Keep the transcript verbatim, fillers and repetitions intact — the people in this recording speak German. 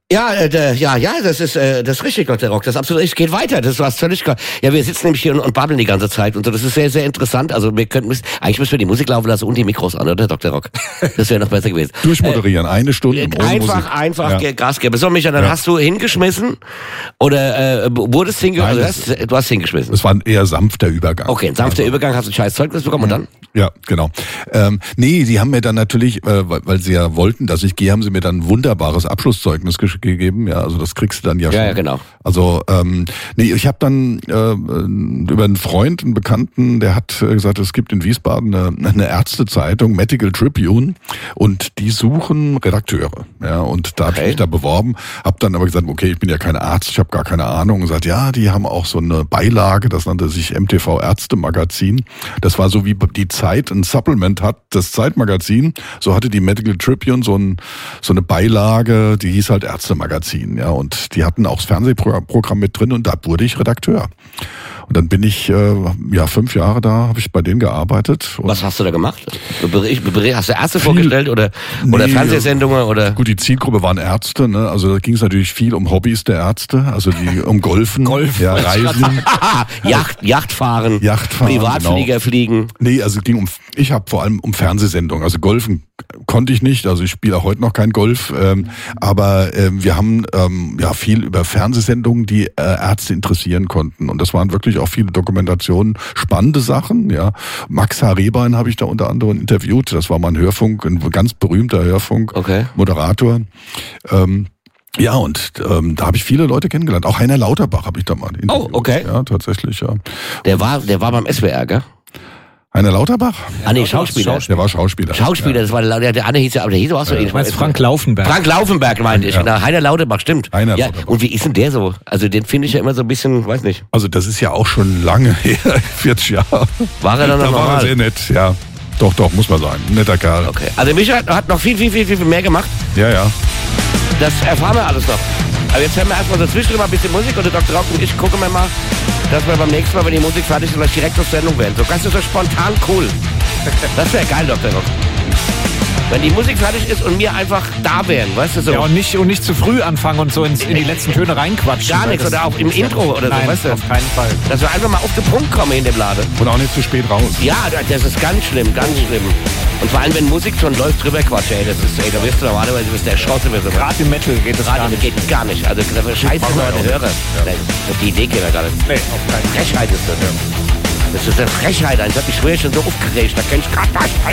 Ja, äh, ja, ja, das ist, äh, das ist richtig, Doktor Rock. Das ist absolut, es geht weiter. Das war völlig klar. Ja, wir sitzen nämlich hier und, und babbeln die ganze Zeit und so. Das ist sehr, sehr interessant. Also wir könnten, eigentlich müssen wir die Musik laufen lassen und die Mikros an, oder, Doktor Rock? Das wäre noch besser gewesen. Durchmoderieren, äh, eine Stunde. Ohne einfach, Musik. einfach ja. Gas geben. So, Micha, dann ja. hast du hingeschmissen oder äh, wurdest hingeschmissen? Also, das, du hast hingeschmissen. Das war ein eher sanfter Übergang. Okay, ein sanfter also. Übergang. Hast du ein scheiß Zeugnis bekommen und dann? Ja, genau. Ähm, nee, die haben mir dann natürlich, äh, weil, weil sie ja wollten, dass ich gehe, haben sie mir dann ein wunderbares Abschlusszeugnis ge- gegeben. Ja, also das kriegst du dann ja, ja schon. Ja, genau. Also ähm, nee, ich habe dann äh, über einen Freund, einen Bekannten, der hat gesagt, es gibt in Wiesbaden eine, eine Ärztezeitung, Medical Tribune, und die suchen Redakteure. Ja, und da habe okay. ich mich da beworben, habe dann aber gesagt, okay, ich bin ja kein Arzt, ich habe gar keine Ahnung. Und gesagt, ja, die haben auch so eine Beilage, das nannte sich M T V Ärztemagazin. Das war so wie die Zeit ein Supplement hat, das Zeitmagazin. So hatte die Medical Tribune so, ein, so eine Beilage, die hieß halt Ärztemagazin. Ja, und die hatten auch das Fernsehprogramm mit drin und da wurde ich Redakteur. Und dann bin ich, äh, ja, fünf Jahre da, habe ich bei denen gearbeitet. Und was hast du da gemacht? Hast du Ärzte viel, vorgestellt oder, nee, oder Fernsehsendungen? Oder? Gut, die Zielgruppe waren Ärzte, ne? Also da ging es natürlich viel um Hobbys der Ärzte, also die um Golfen, Golf, ja, Reisen. Yacht, Yachtfahren, Yachtfahren, Privatflieger genau. fliegen. Nee, also es ging um, ich habe vor allem um Fernsehsendungen, also Golfen konnte ich nicht, also ich spiele auch heute noch kein Golf, ähm, aber ähm, wir haben ähm, ja viel über Fernsehsendungen, die äh, Ärzte interessieren konnten, und das waren wirklich auch viele Dokumentationen, spannende Sachen, ja. Max H. Rehbein habe ich da unter anderem interviewt, das war mal ein Hörfunk, ein ganz berühmter Hörfunk, okay. Moderator. Ähm, ja, und ähm, da habe ich viele Leute kennengelernt, auch Heiner Lauterbach habe ich da mal interviewt. Oh, okay. Ja, tatsächlich, ja. Der war, der war beim S W R, gell? Heiner Lauterbach? Ah, nee, Schauspieler. Der war Schauspieler. Schauspieler, ja. Das war der, der Anne hieß ja, aber der hieß auch so ähnlich. Du meinst Frank Laufenberg. Frank Laufenberg meinte ich. Ja. Heiner Lauterbach, stimmt. Heiner ja. Lauterbach. Und wie ist denn der so? Also den finde ich ja immer so ein bisschen, weiß nicht. Also das ist ja auch schon lange her, vierzig Jahre. War er dann noch da normal? war er sehr nett, ja. Doch, doch, muss man sagen. Netter Kerl. Okay. Also Micha hat noch viel, viel, viel, viel mehr gemacht. Ja, ja. Das erfahren wir alles noch. Aber jetzt hören wir erstmal so zwischendrin mal ein bisschen Musik und der Doktor Rock und ich gucken wir mal, dass wir beim nächsten Mal, wenn die Musik fertig ist, gleich direkt auf Sendung werden. So ganz so spontan cool. Das wäre geil, Doktor Rock. Wenn die Musik fertig ist und wir einfach da wären, weißt du so. Ja, und nicht, und nicht zu früh anfangen und so ins, in die letzten Töne reinquatschen. Gar nichts, oder auch im Intro oder so, nein, weißt du. auf keinen Fall. Dass wir einfach mal auf den Punkt kommen in dem Laden. Und auch nicht zu spät raus. Ja, das ist ganz schlimm, ganz schlimm. Und vor allem, wenn Musik schon läuft, drüber Quatsch, ey, das ist, ey, da wirst du normalerweise, bist der Schrotte. Gerade im Metal geht das Gerade gar nicht. geht gar nicht. Also, das ist scheiße, Leute, Hörer. Ja. Auf die Idee geht er gar nicht. Nee, auf keinen Fall. Frechheit ist das. Ja. Das ist eine Frechheit, ich hab mich früher schon so aufgeregt, da kenn ich grad was.